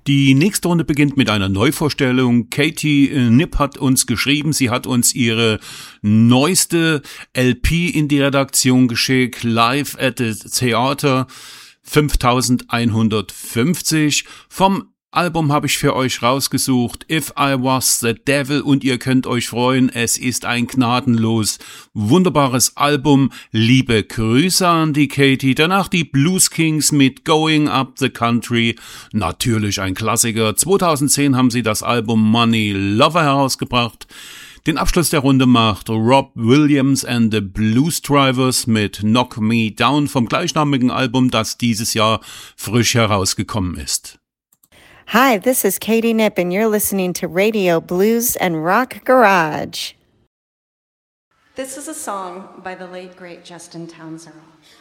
Die nächste Runde beginnt mit einer Neuvorstellung. Katie Knipp hat uns geschrieben, sie hat uns ihre neueste LP in die Redaktion geschickt, Live at the Theater 5150. Vom Album habe ich für euch rausgesucht, If I Was the Devil, und ihr könnt euch freuen, es ist ein gnadenlos wunderbares Album. Liebe Grüße an die Katie. Danach die Blues Kings mit Going Up the Country, natürlich ein Klassiker. 2010 haben sie das Album Money Lover herausgebracht. Den Abschluss der Runde macht Rob Williams and the Blues Drivers mit Knock Me Down vom gleichnamigen Album, das dieses Jahr frisch herausgekommen ist. Hi, this is Katie Knipp, and you're listening to Radio Blues and Rock Garage. This is a song by the late, great Justin Townsend.